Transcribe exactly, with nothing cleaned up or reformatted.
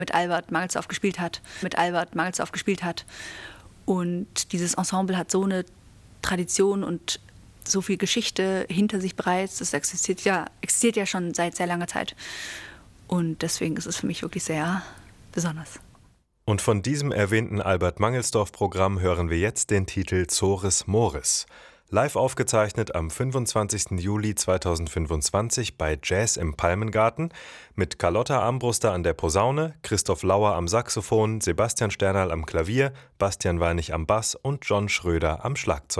mit Albert Mangelsdorf gespielt hat, mit Albert Mangelsdorf gespielt hat. Und dieses Ensemble hat so eine Tradition und so viel Geschichte hinter sich bereits. Das existiert ja, existiert ja schon seit sehr langer Zeit. Und deswegen ist es für mich wirklich sehr besonders. Und von diesem erwähnten Albert Mangelsdorf-Programm hören wir jetzt den Titel Zores Mores. Live aufgezeichnet am fünfundzwanzigsten Juli zweitausendfünfundzwanzig bei Jazz im Palmengarten mit Carlotta Armbruster an der Posaune, Christoph Lauer am Saxophon, Sebastian Sternerl am Klavier, Bastian Weinig am Bass und John Schröder am Schlagzeug.